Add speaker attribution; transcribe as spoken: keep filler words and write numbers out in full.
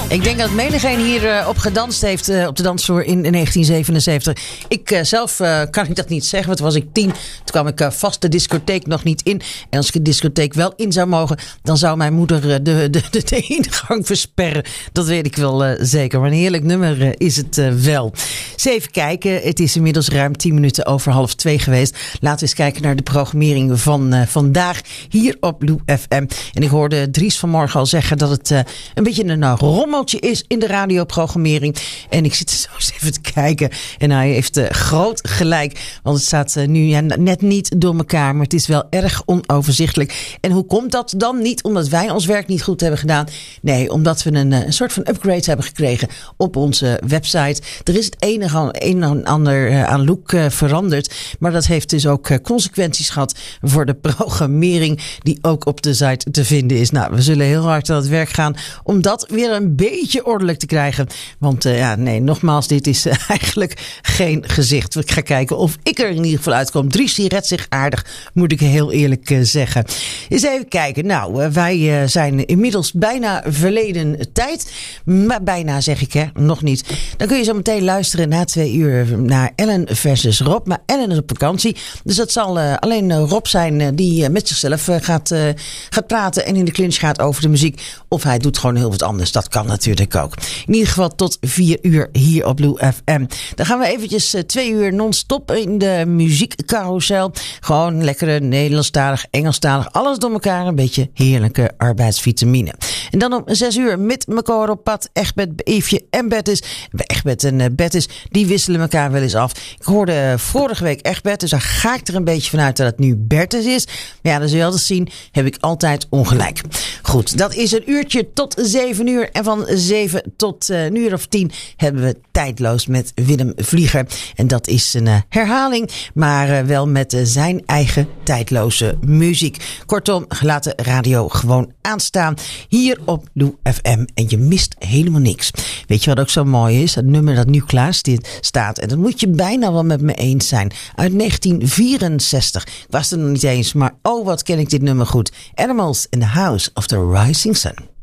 Speaker 1: Ik denk dat menigeen hier uh, op gedanst heeft uh, op de dansvloer in negentien zevenenzeventig. Ik uh, zelf uh, kan ik dat niet zeggen, want was ik tien. Toen kwam ik uh, vast de discotheek nog niet in. En als ik de discotheek wel in zou mogen, dan zou mijn moeder uh, de, de, de, de ingang versperren. Dat weet ik wel uh, zeker. Maar een heerlijk nummer uh, is het uh, wel. Eens even kijken. Het is inmiddels ruim tien minuten over half twee geweest. Laten we eens kijken naar de programmering van uh, vandaag hier op Lou F M. En ik hoorde Dries vanmorgen al zeggen dat het uh, een beetje een uh, rommeltje is in de radioprogrammering. En ik zit zo eens even te kijken. En hij heeft uh, groot gelijk. Want het staat uh, nu ja, net niet door elkaar. Maar het is wel erg onoverzichtelijk. En hoe komt dat dan? Niet omdat wij ons werk niet goed hebben gedaan. Nee, omdat we een, een soort van upgrade hebben gekregen op onze website. Er is het enige een en ander uh, aan look uh, veranderd. Maar dat heeft dus ook uh, consequenties gehad voor de programmering die ook op de site te vinden is. Nou, we zullen heel hard aan het werk gaan om dat weer een beetje ordelijk te krijgen. Want uh, ja, nee, nogmaals, dit is uh, eigenlijk geen gezicht. Ik ga kijken of ik er in ieder geval uitkom. Dries, die redt zich aardig, moet ik heel eerlijk uh, zeggen. Eens even kijken. Nou, uh, wij uh, zijn inmiddels bijna verleden tijd. Maar bijna zeg ik, hè. Nog niet. Dan kun je zo meteen luisteren na twee uur naar Ellen versus Rob. Maar Ellen is op vakantie. Dus dat zal uh, alleen uh, Rob zijn uh, die uh, met zichzelf uh, gaat, uh, gaat praten en in de clinch gaat over de muziek. Of hij doet gewoon heel wat anders. Dat kan natuurlijk ook. In ieder geval tot vier uur hier op Lou F M. Dan gaan we eventjes uh, twee uur non-stop in de muziekcarousel. Gewoon lekkere Nederlandstalig, Engelstalig. Alles door elkaar. Een beetje heerlijke arbeidsvitamine. En dan om zes uur met elkaar op pad. Egbert, Eefje en Bertus. Egbert en uh, Bertus, die wisselen elkaar wel eens af. Ik hoorde uh, vorige week Egbert, dus daar ga ik er een beetje vanuit dat het nu Bertus is. Maar ja, dan zul je altijd zien, heb ik altijd ongelijk. Goed, dat is een uurtje tot zeven uur. En van zeven tot uh, een uur of tien hebben we Tijdloos met Willem Vlieger. En dat is een uh, herhaling, maar uh, wel met uh, zijn eigen tijdloze muziek. Kortom, laat de radio gewoon aanstaan. Hier op Lou F M. En je mist helemaal niks. Weet je wat ook zo mooi is? Het nummer dat nu klaar staat. En dat moet je bijna wel met me eens zijn. Uit negentien vierenzestig. Ik was er nog niet eens, maar oh wat ken ik dit nummer goed. Animals in the House of the Rising Sun.